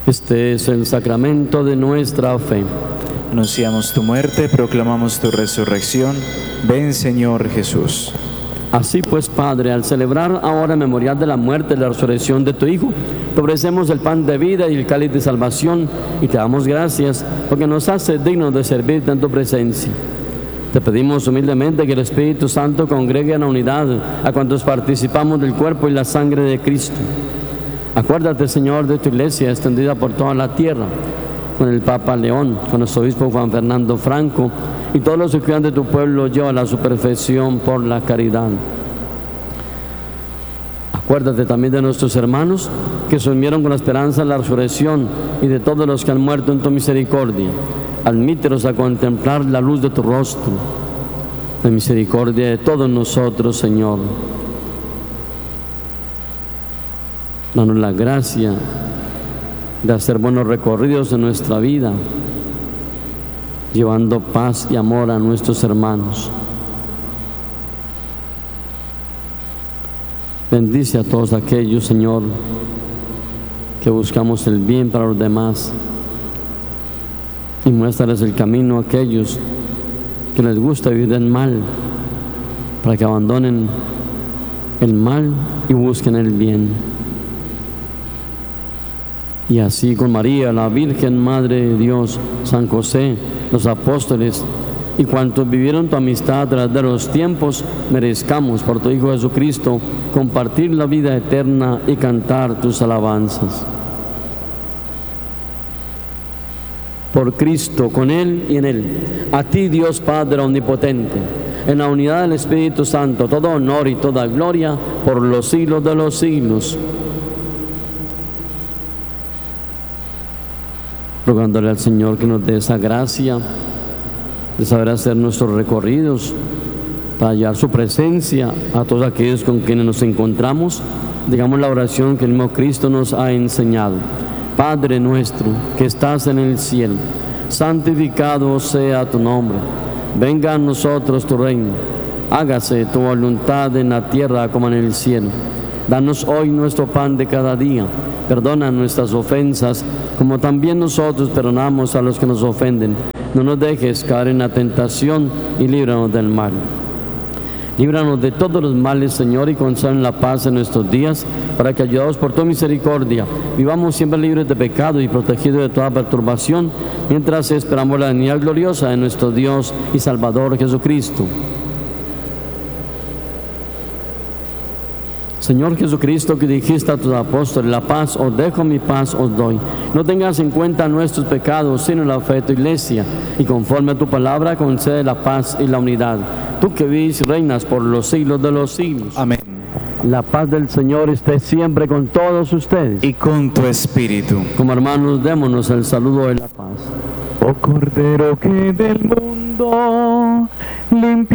Este es el sacramento de nuestra fe. Anunciamos tu muerte, proclamamos tu resurrección. Ven, Señor Jesús. Así pues, Padre, al celebrar ahora el memorial de la muerte y la resurrección de tu Hijo, te ofrecemos el pan de vida y el cáliz de salvación y te damos gracias porque nos hace dignos de servirte en tu presencia. Te pedimos humildemente que el Espíritu Santo congregue en la unidad a cuantos participamos del cuerpo y la sangre de Cristo. Acuérdate, Señor, de tu iglesia extendida por toda la tierra, con el Papa León, con nuestro obispo Juan Fernando Franco y todos los que cuidan de tu pueblo, llévala a su perfección por la caridad. Acuérdate también de nuestros hermanos que se unieron con la esperanza de la resurrección y de todos los que han muerto en tu misericordia. Admítelos a contemplar la luz de tu rostro. De misericordia de todos nosotros, Señor. Danos la gracia de hacer buenos recorridos en nuestra vida, llevando paz y amor a nuestros hermanos. Bendice a todos aquellos, Señor, que buscamos el bien para los demás, y muéstrales el camino a aquellos que les gusta vivir del mal, para que abandonen el mal y busquen el bien. Y así con María, la Virgen Madre de Dios, San José, los apóstoles y cuantos vivieron tu amistad a través de los tiempos, merezcamos por tu Hijo Jesucristo compartir la vida eterna y cantar tus alabanzas. Por Cristo, con Él y en Él, a ti, Dios Padre Omnipotente, en la unidad del Espíritu Santo, todo honor y toda gloria por los siglos de los siglos. Rogándole al Señor que nos dé esa gracia de saber hacer nuestros recorridos para hallar su presencia a todos aquellos con quienes nos encontramos. Digamos la oración que el mismo Cristo nos ha enseñado. Padre nuestro que estás en el cielo, santificado sea tu nombre. Venga a nosotros tu reino. Hágase tu voluntad en la tierra como en el cielo. Danos hoy nuestro pan de cada día. Perdona nuestras ofensas, como también nosotros perdonamos a los que nos ofenden. No nos dejes caer en la tentación y líbranos del mal. Líbranos de todos los males, Señor, y concédenos la paz en nuestros días, para que, ayudados por tu misericordia, vivamos siempre libres de pecado y protegidos de toda perturbación, mientras esperamos la venida gloriosa de nuestro Dios y Salvador Jesucristo. Señor Jesucristo, que dijiste a tus apóstoles, la paz os dejo, mi paz os doy. No tengas en cuenta nuestros pecados, sino la fe de tu iglesia, y conforme a tu palabra concede la paz y la unidad. Tú que vives y reinas por los siglos de los siglos. Amén. La paz del Señor esté siempre con todos ustedes. Y con tu espíritu. Como hermanos, démonos el saludo de la paz. Oh Cordero que del mundo limpia